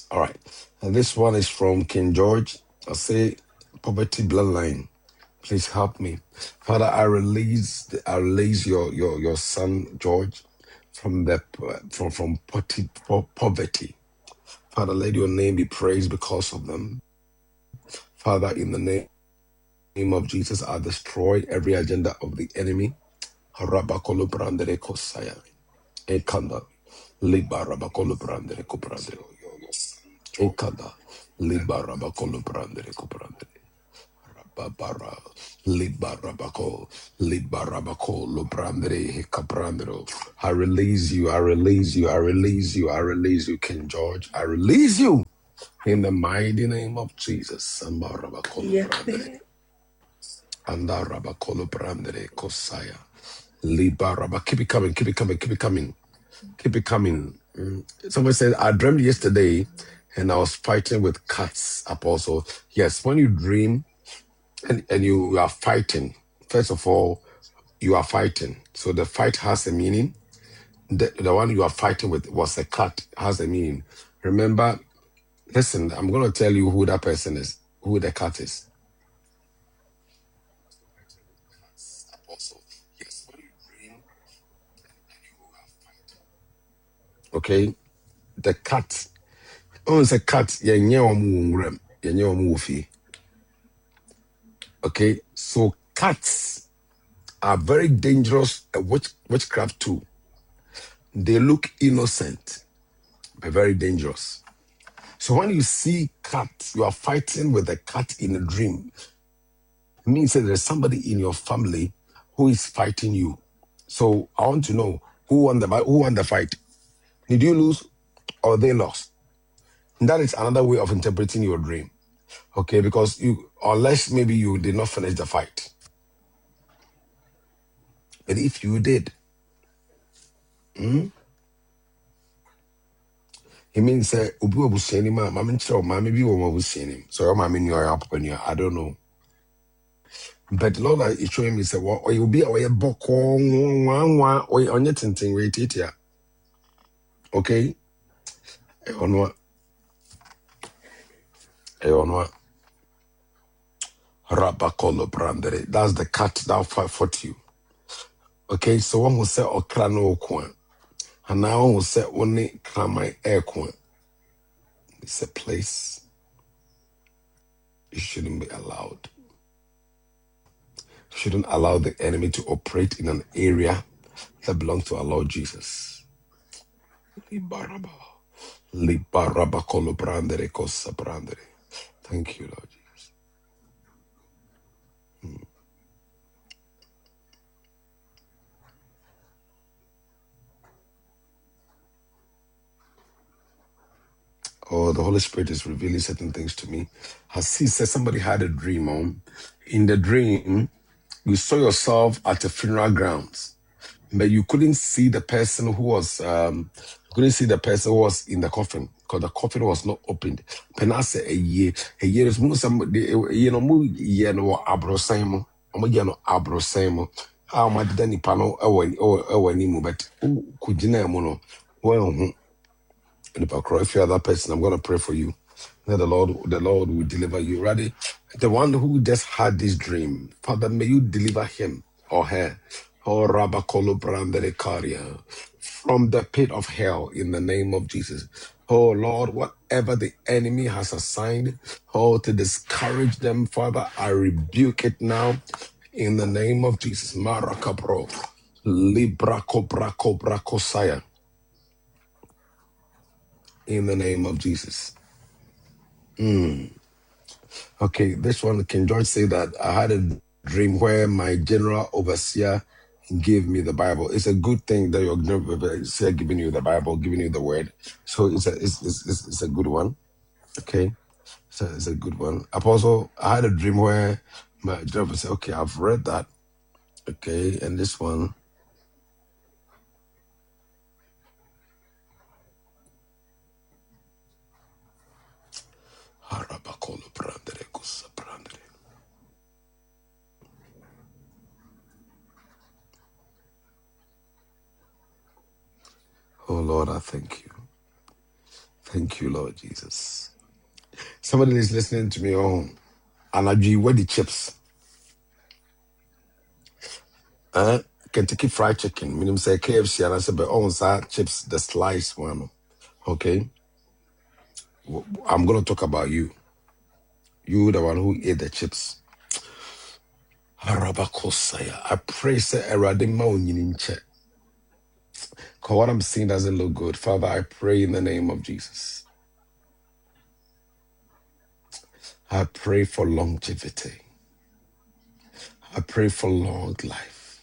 All right. And this one is from King George. I say, poverty bloodline. Please help me. Father, I release your son George from the from poverty. Father, let your name be praised because of them. Father, in the name of Jesus, I destroy every agenda of the enemy. Harabakolo brandere kosaya. Ekanda. Liba rabakolo brandere kobrandere. Ekanda. Liba rabakolo brandere kobrandere. Babara, Libarabako, Libarabako, Lobrandre, Caprandro. I release you, I release you, I release you, I release you, King George. I release you in the mighty name of Jesus. Sambarabako, Lobrandre, Andarabako, Lobrandre, Kosaya, Libaraba. Keep it coming, keep it coming, keep it coming, keep it coming. Somebody said, I dreamed yesterday and I was fighting with cats, Apostle. Yes, when you dream, and you are fighting. First of all, you are fighting. So the fight has a meaning. The one you are fighting with was a cat, has a meaning. Remember, listen, I'm going to tell you who that person is, who the cat is. Yes, when you dream, okay? The cat. Oh, it's a cat. Okay? So cats are very dangerous witchcraft too. They look innocent, but very dangerous. So when you see cat, you are fighting with a cat in a dream. It means that there's somebody in your family who is fighting you. So I want to know who won the fight. Did you lose or they lost? And that is another way of interpreting your dream. Okay, because unless maybe you did not finish the fight. But if you did, it means that I don't know. But the Lord is showing me, say, well, or you'll be away a book or on your tinting rate here. Okay? On what? Rabakolo brandere. That's the cat that fight for you. Okay, so one will say Okrano Kwan. And now one will say only Kramai Air Kwan. It's a place you shouldn't be allowed. You shouldn't allow the enemy to operate in an area that belongs to our Lord Jesus. Libarabakolo brandere kosa brandere. Thank you, Lord Jesus. Oh, the Holy Spirit is revealing certain things to me. As he said, somebody had a dream. In the dream, you saw yourself at a funeral grounds, but you couldn't see the person who was in the coffin because the coffin was not opened. Penasa a year is somebody no abrosimo. Abrosimo. How much Danny Pano Owenimu, but could mono? Well, if you're that person, I'm gonna pray for you. That the Lord will deliver you. Ready? The one who just had this dream, Father, may you deliver him or her. Oh, Rabakolo Brandere Karia, from the pit of hell in the name of Jesus. Oh Lord, whatever the enemy has assigned, to discourage them, Father, I rebuke it now in the name of Jesus. Marakabro, Libra Cobra Cobra Kosaya, in the name of Jesus. Okay, this one, King George say that I had a dream where my general overseer gave me the Bible. It's a good thing that your general overseer giving you the Bible, giving you the word. So it's a good one. Okay, so it's a good one. Apostle, I had a dream where my general overseer, okay, I've read that. Okay, and this one. Oh Lord, I thank you. Thank you, Lord Jesus. Somebody is listening to me home. And I do where the chips. Kentucky Fried Chicken. Minimum say KFC and I said, but on side chips, the slice one. Okay. I'm gonna talk about you. You the one who ate the chips. Harabakosaya. I pray say eradima unyininche. Cause what I'm seeing doesn't look good. Father, I pray in the name of Jesus. I pray for longevity. I pray for long life.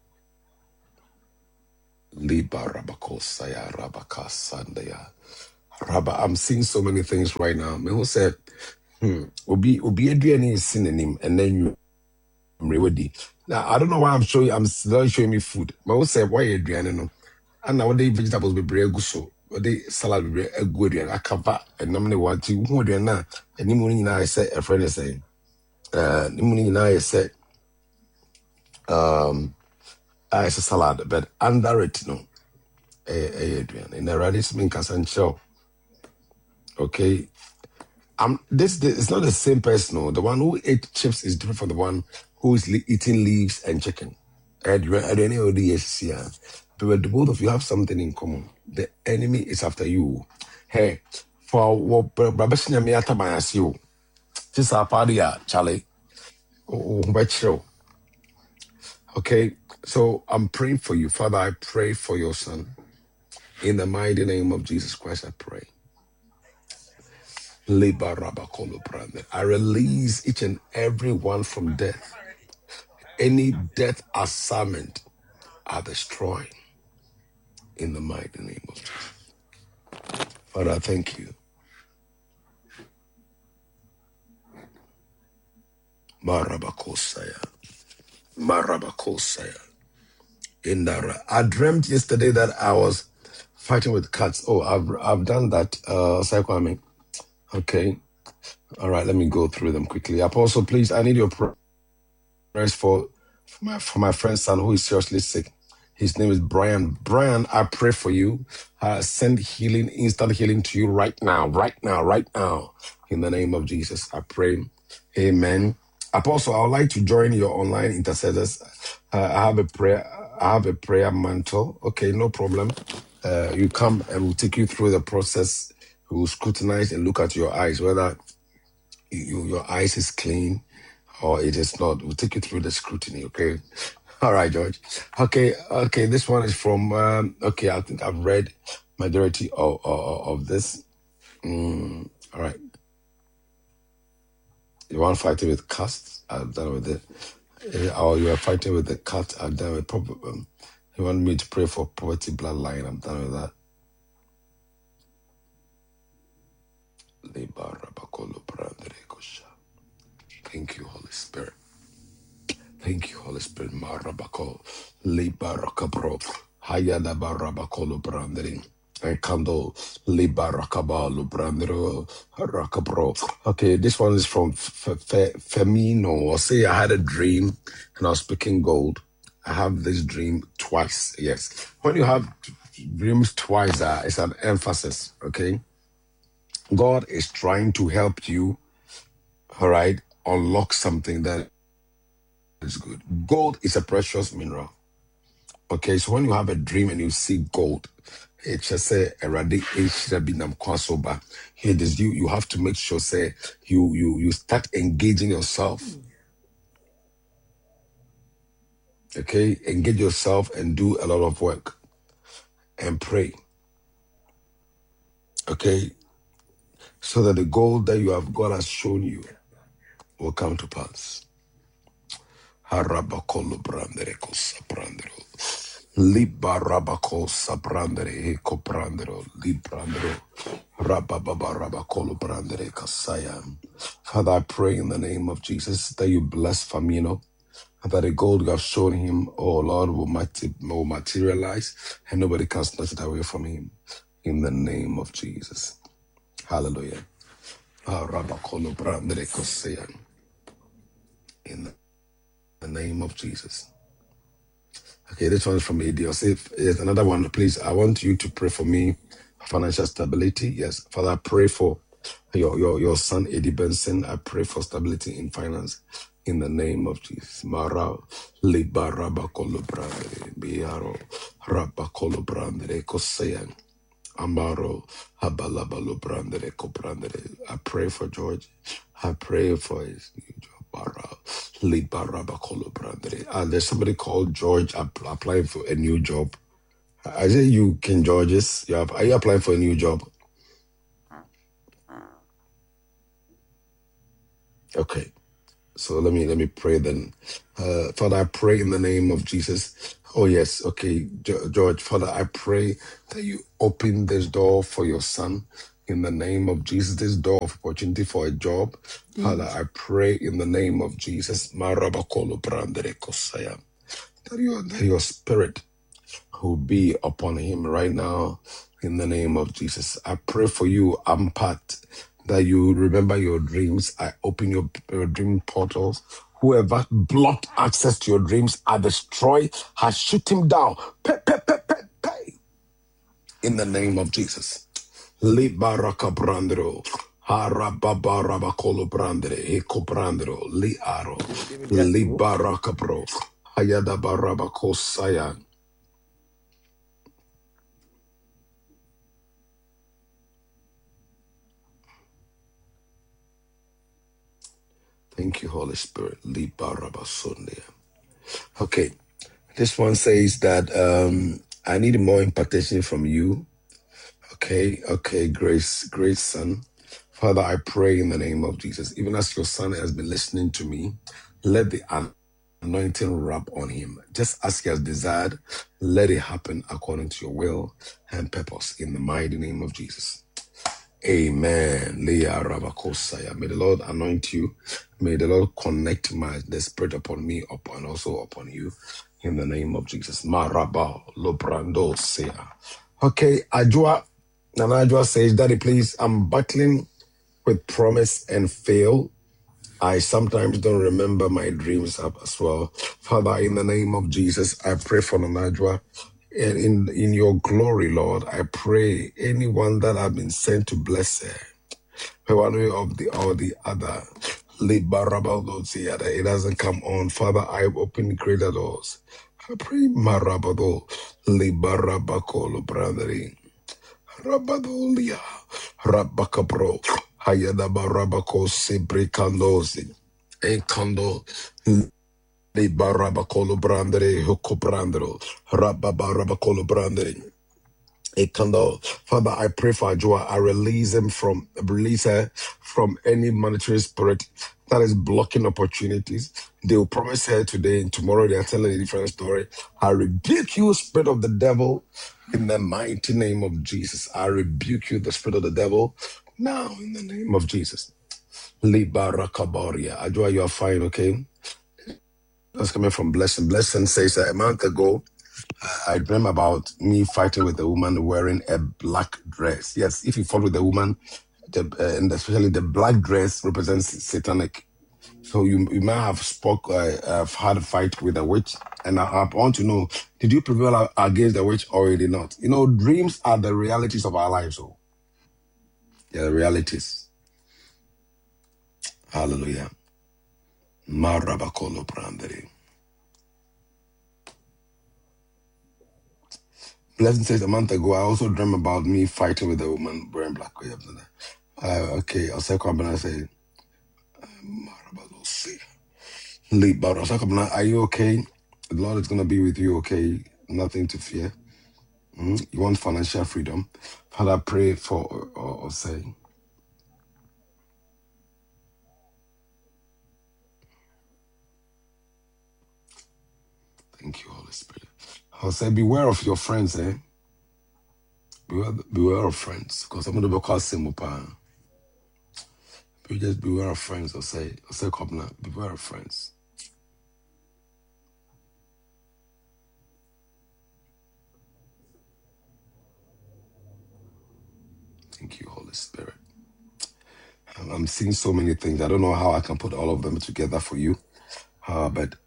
Liba Rabakosaya Rabakasandaya. Rabba, I'm seeing so many things right now. Me who said, Obi aduane is synonym and then you ready. Now I don't know why I'm still showing me food. Me who said why aduane no. And now the vegetables be bregu so. The salad be a good aduane. Akava and namely want to who aduane na and ni muni na I say a friend is saying. Ni muni na I say it's a salad, but under it no. Aduane. And the radish mean casan show. Okay. This it's not the same person. No. The one who ate chips is different from the one who is eating leaves and chicken. But the both of you have something in common. The enemy is after you. Hey, for what Babashina Miata Mayasio. This our party, Charlie. Okay, so I'm praying for you. Father, I pray for your son. In the mighty name of Jesus Christ, I pray. I release each and every one from death. Any death assignment are destroyed in the mighty name of Jesus. Father, I thank you. Marabakosaya. Indara. I dreamt yesterday that I was fighting with cats. Oh, I've done that. Kwame. Okay. All right, let me go through them quickly. Apostle, please, I need your prayers for my friend's son who is seriously sick. His name is Brian. Brian, I pray for you. Send healing, instant healing to you right now. In the name of Jesus, I pray. Amen. Apostle, I would like to join your online intercessors. I have a prayer mantle. Okay, no problem. You come and we'll take you through the process. We'll scrutinize and look at your eyes, whether your eyes is clean or it is not. We'll take you through the scrutiny, okay? All right, George. Okay, this one is from, I think I've read majority of this. All right. You want fighting with cats? I've done with it. Or you are fighting with the cat? I've done with problem. You want me to pray for poverty bloodline? I'm done with that. Thank you, Holy Spirit. Thank you, Holy Spirit. Marabako, Libarakabro, Hayada Barabakolo Brandering, and Kando, Libarakabalo Brandero, Rakabro. Okay, this one is from Femino. Or say I had a dream and I was speaking gold. I have this dream twice. Yes. When you have dreams twice, it's an emphasis, okay? God is trying to help you, all right, unlock something that is good. Gold is a precious mineral. Okay, so when you have a dream and you see gold, it just say here this you have to make sure say you start engaging yourself. Okay, engage yourself and do a lot of work and pray. Okay, so that the goal that you have God has shown you will come to pass. Harabakolo brandere kosaprandero. Libarabako saprandere eko brandero. Librandero. Rabababa rabakolo brandere kasaya. Father, I pray in the name of Jesus that you bless Famino. That the gold you have shown him, oh Lord, will materialize and nobody can snatch it away from him. In the name of Jesus. Hallelujah. Rabakolo brandere kosaya. In the name of Jesus. Okay, this one is from AD. I'll say there's another one, please. I want you to pray for me. financial stability. Yes, Father, I pray for your son Eddie Benson. I pray for stability in finance in the name of Jesus. Mara liba rabakolo brandere biaro rabakolo brandere koseyan amaro habalabalo brandere kobrandere. I pray for George. I pray for his new job. Bara liba rabakolo brandere. There's somebody called George applying for a new job. I say you, King Georges, are you applying for a new job? Okay. So let me pray then. Father, I pray in the name of Jesus. Oh yes, okay, George. Father, I pray that you open this door for your son in the name of Jesus. This door of opportunity for a job. Father, I pray in the name of Jesus. Marabakolo brandere kosaya. That your spirit will be upon him right now in the name of Jesus. I pray for you, Ampat, that you remember your dreams. I open your dream portals. Whoever blocked access to your dreams, I destroy, I shoot him down. In the name of Jesus. Libaraka brandro. Harababa rabakolo brandre. Eko brandro. Liaro. Libaraka bro. Hayada barabako sayan. Thank you, Holy Spirit. Okay. This one says that I need more impartation from you. Okay, Grace, son. Father, I pray in the name of Jesus, even as your son has been listening to me, let the anointing rub on him. Just as he has desired, let it happen according to your will and purpose in the mighty name of Jesus. Amen. Leah Rabakosaya. May the Lord anoint you. May the Lord connect the spirit upon me, and also upon you. In the name of Jesus. Maraba Lobrando Sea. Okay, Nana Ajua says, Daddy, please, I'm battling with promise and fail. I sometimes don't remember my dreams as well. Father, in the name of Jesus, I pray for Nana Ajua. And in your glory, Lord, I pray anyone that have been sent to bless her, one way or the other, it doesn't come on. Father, I open greater doors. I pray, Marabado, Libarabako, Brandari, Rabadolia, Rabakabro, Hayadaba Rabako, Sibre Kandozi, Ekando. Barabacolo brandere, Hoko brandero, Rababarabacolo brandere. Ekando. Father, I pray for Ajua. I release her from any monetary spirit that is blocking opportunities. They will promise her today and tomorrow they are telling a different story. I rebuke you, spirit of the devil, in the mighty name of Jesus. I rebuke you, the spirit of the devil, now in the name of Jesus. Libarakabaria. Ajua, you are fine, okay? That's coming from Blessing. Blessing says that a month ago, I dreamt about me fighting with a woman wearing a black dress. Yes, if you fought with a woman, and especially the black dress represents satanic. So you might have had a fight with a witch. And I want to know, did you prevail against the witch or did not? You know, dreams are the realities of our lives. So they're the realities. Hallelujah. Marabakolo brandere. Blessing says a month ago, I also dreamt about me fighting with a woman wearing black. Okay, I'll say, I say, are you okay? The Lord is going to be with you, okay? Nothing to fear. You want financial freedom? Father, I pray for or say. Thank you, Holy Spirit. I'll say, beware of your friends, eh? Beware of friends, because I'm going to be called Simupa. You just beware of friends, I'll say, beware of friends. Thank you, Holy Spirit. I'm seeing so many things. I don't know how I can put all of them together for you. But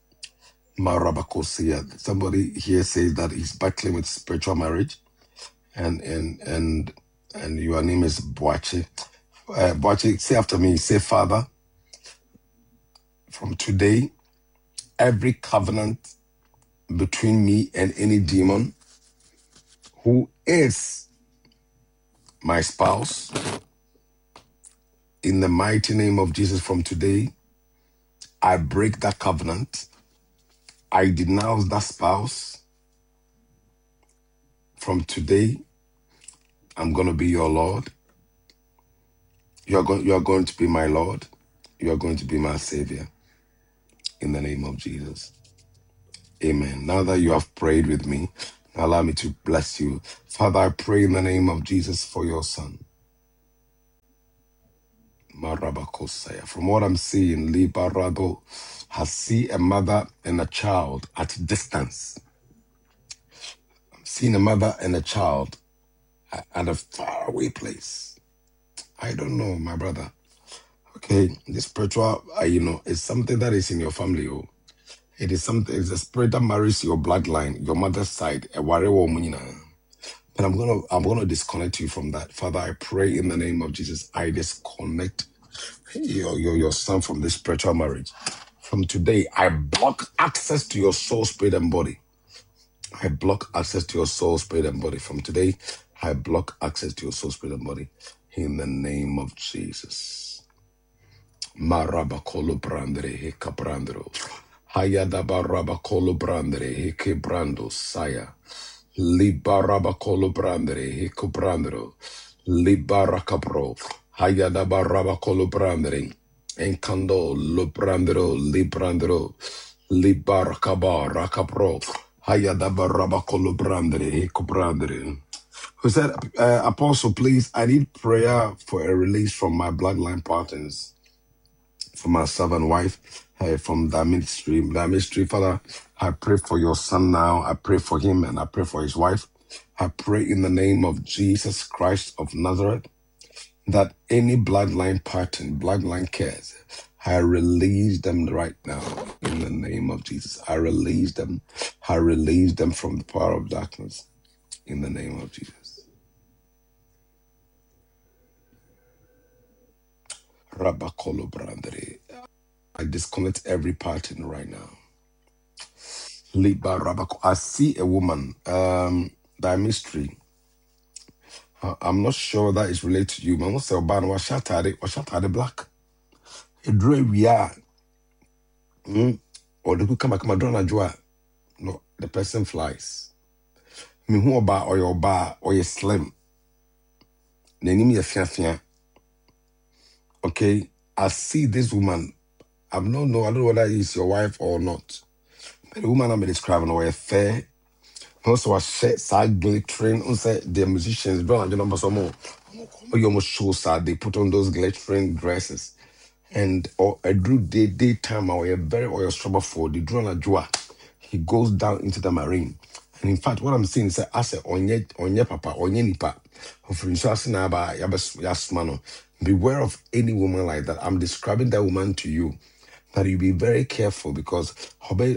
Marabakosia, somebody here says that he's battling with spiritual marriage. and your name is Boache. Boache, say after me. Say, Father, from today, every covenant between me and any demon who is my spouse, in the mighty name of Jesus, from today, I break that covenant. I denounce that spouse. From today, I'm going to be your Lord. You are going to be my Lord. You are going to be my Savior. In the name of Jesus. Amen. Now that you have prayed with me, allow me to bless you. Father, I pray in the name of Jesus for your son. Marabakosaya. From what I'm seeing, Libarado has seen a mother and a child at distance. I'm seeing a mother and a child at a faraway place. I don't know, my brother. Okay, the spiritual, is something that is in your family. Oh, it is something. It's a spirit that marries your bloodline, your mother's side. But I'm gonna disconnect you from that, Father. I pray in the name of Jesus. I disconnect your son from this spiritual marriage. From today, I block access to your soul, spirit, and body. I block access to your soul, spirit, and body. From today, I block access to your soul, spirit, and body. In the name of Jesus. Marabakolo brandere heka brandero. Hayadaba rabakolo brandere heke brando saya. Libarabakolo brandere heko brandero. Libarakabro. Hayadaba rabakolo brandere. Enkando lo brandero librandero. Libarakaba rakabro. Hayadaba rabakolo brandere heko brandere. Who said, Apostle, please, I need prayer for a release from my bloodline partners, from my servant wife, from that ministry. That ministry, Father, I pray for your son now. I pray for him and I pray for his wife. I pray in the name of Jesus Christ of Nazareth that any bloodline partner, bloodline cares, I release them right now in the name of Jesus. I release them. I release them from the power of darkness in the name of Jesus. Rabakolo Brandere. I disconnect every partner right now. Liba Rabako. I see a woman, that mystery. I'm not sure that is related to you. Man, what's the ban? Was shattered black. A dray we are. Or the could come back, my drone joa. No, the person flies. Me who bar or your bar or your slim. Name me a fian. Okay, I see this woman. I don't know whether it's your wife or not. But the woman I'm describing or a fair. Also, I share side glittering. Also, the musicians, bro, you know, some more. You almost show sad. They put on those glittering dresses, and or a drew daytime or a very or a struggle for the drone a joa. He goes down into the marine, and in fact, what I'm seeing is I say onye papa onye nipa. Beware of any woman like that. I'm describing that woman to you. That you be very careful because to be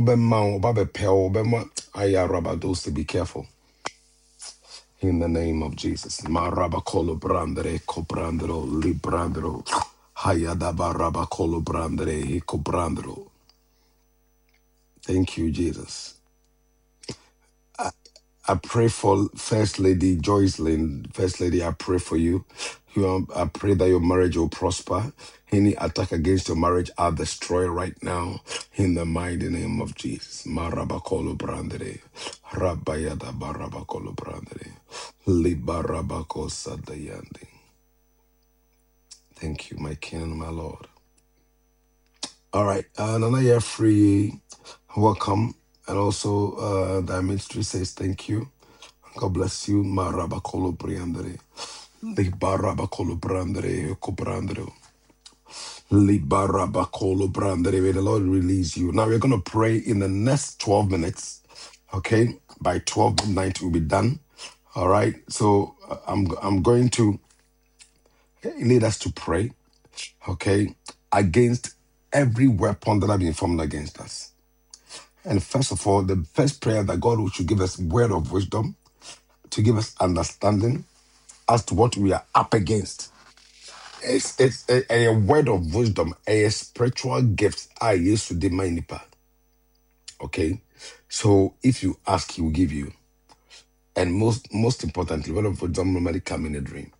careful. In the name of Jesus. Marabakolo brandere cobrandero librandero. Hayadaba rabakolo brandere cobrandero. Thank you, Jesus. I pray for First Lady Joycelyn. First Lady, I pray for you. I pray that your marriage will prosper. Any attack against your marriage, I'll destroy right now. In the mighty name of Jesus. Marabakolo brandere. Rabayada barabakolo brandere. Libarabako sadayandi. Thank you, my King and my Lord. All right. Nana, you're free. Welcome. And also, the ministry says thank you. God bless you. Marabakolo brandere. Libarabakolo brandere. Cobrandere. Libarabakolo brandere. May the Lord release you. Now we're going to pray in the next 12 minutes. Okay. By 12 midnight, we'll be done. All right. So I'm going to lead us to pray. Okay. Against every weapon that have been formed against us. And first of all, the first prayer that God should give us word of wisdom to give us understanding as to what we are up against. It's a word of wisdom, a spiritual gift. I used to demand nipa. Okay, so if you ask, he will give you. And most importantly, word of wisdom normally come in a dream.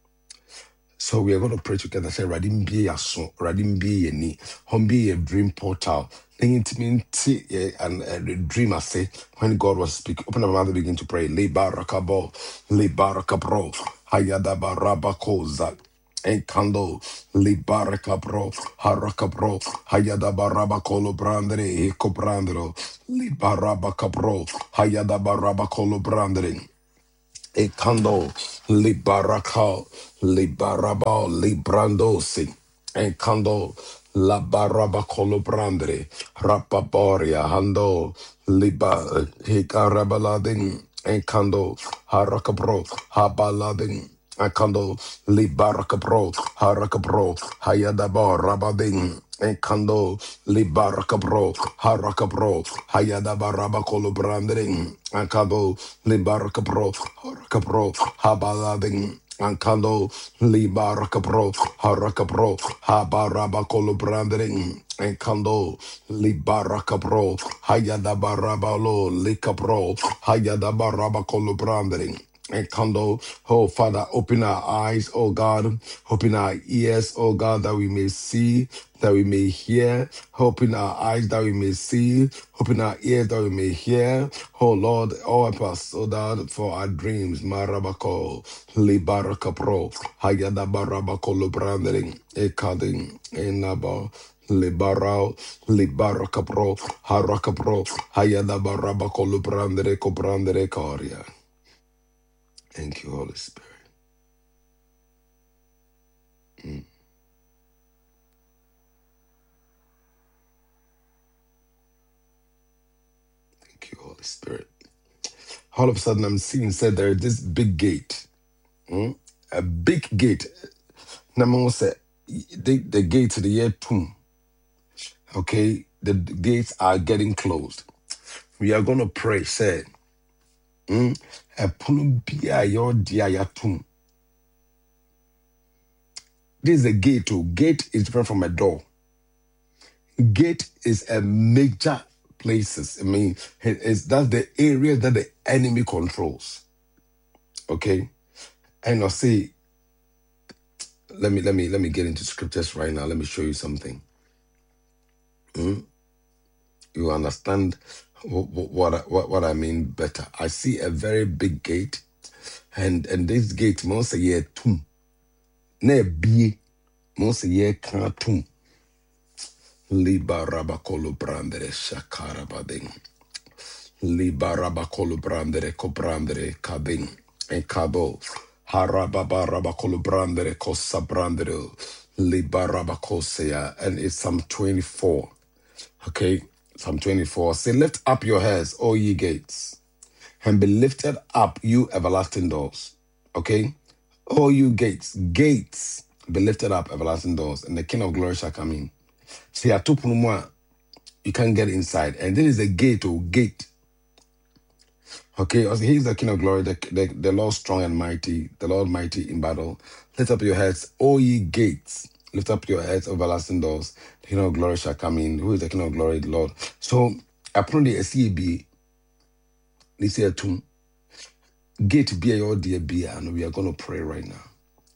So we are going to pray together. Say, Radim be a son, Radim be a ni, hom be a dream portal. Then intimate and the dream I say when God was speaking. Open up your mouth and begin to pray. Le barakabo, le barakabro, hayada barabakoza. Enkando, le barakabro, harakabro, hayada barabakolo brandere, hiko brandero, le barabakabro, hayada barabakolo brandere. Ekando, Libaraka, Libaraba, Librandosi, Ekando, La Baraba Colobrandre, Rapaboria, Hando, Liba, Hikarabaladin, Ekando, Harakabro, Habaladin. Akando, Libarakabro, Harakabro, Hayadaba, Rabadin, Ekando, Libarakabro, Harakabro, Hayadaba, Rabakolo Branding, Akando, Libarakabro, Harakabro, Habaladin, Ankando, Libarakabro, Harakabro, Habarabakolo Branding, Enkando, Libarakabro, Hayadaba Rabalo, Likabro, Hayadaba Rabakolo Branding. And Kondo, oh Father, open our eyes, oh God, open our ears, oh God, that we may see, that we may hear, open our eyes that we may see, open our ears that we may hear, oh Lord, help us, oh God, for our dreams, Marabako, Libaraka Pro, Hayada Barabako Lubranding, Ekading, Enaba. Libarao, Libaraka Pro, Haraka Pro, Hayada Barabako Lubrandere, Cobrandere, Coria. Thank you, Holy Spirit. Thank you, Holy Spirit. All of a sudden, I'm seeing said there is this big gate. A big gate. Number said the gate to the year 2. Okay, the gates are getting closed. We are going to pray, said. This is a gate too. Gate is different from a door. Gate is a major places. I mean, that's the area that the enemy controls. Okay, and I'll say, let me get into scriptures right now. Let me show you something. You understand what I mean better. I see a very big gate, and this gate most a year 2. Ne be most a year can 2. Liba rabakolo brandere shakara bading. Liba rabakolo brandere kobrandere kabing. And kabo. Harababa rabakolo brandere kosa brandere. Liba rabakosea. And it's Psalm 24. Okay. Psalm 24. Say, lift up your heads, O ye gates, and be lifted up, you everlasting doors. Okay. O you gates, gates, be lifted up, everlasting doors, and the King of glory shall come in. See, you can't get inside. And this is a gate or gate. Okay, he's the King of glory, the Lord strong and mighty, the Lord mighty in battle. Lift up your heads, O ye gates. Lift up your heads, everlasting doors. The King of glory shall come in. Who is the King of glory? The Lord. So, upon the SEB, this year too, gate be your dear be, and we are going to pray right now.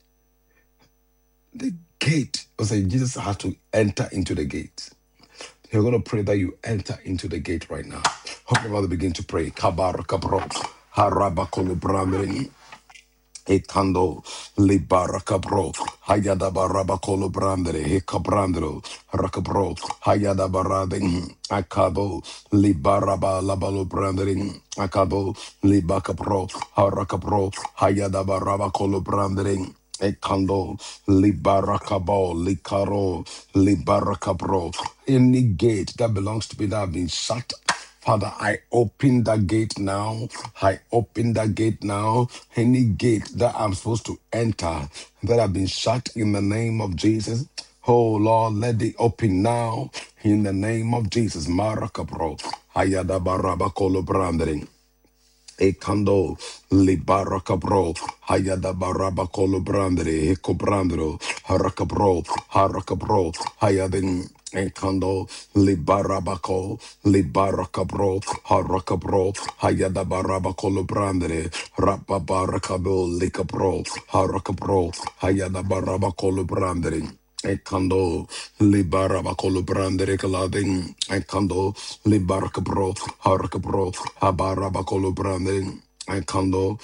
The gate, Jesus had to enter into the gate. You're going to pray that you enter into the gate right now. Hope your mother begin to pray. Kabar kabro, harabakolo brandri, ekando, libarakabro, hayada barabakolo brandre, hekabrandro, rakabro, hayada barading, akabo, libaraba labalo brandring, akabo, libakabro, harakabro, hayada barabakolo brandring. Ekando, libarakabo, likaro, libarakabro. Any gate that belongs to me that have been shut, Father, I open that gate now. I open that gate now. Any gate that I'm supposed to enter that have been shut in the name of Jesus. Oh Lord, let it open now in the name of Jesus. Marakabro, hayada barabakolo brandring. Ekando libaraka bro hayada baraba kolo brandere heko brandero haraka bro hayadin Ekando libarabako libaraka bro haraka bro hayada baraba kolo brandere rapa baraka bro lika bro haraka bro hayada baraba kolo brandere Ekando libaraba kolo brandere kaladin Ekando libaraka bro haraka bro habaraba kolo brandere Ekando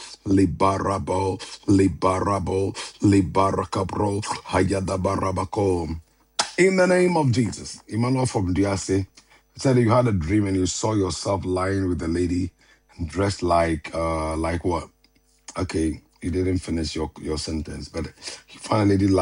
libarabo libaraka bro hayada barabako. In the name of Jesus, Emmanuel from Diase said you had a dream and you saw yourself lying with a lady dressed like what? Okay, you didn't finish your sentence, but you found a lady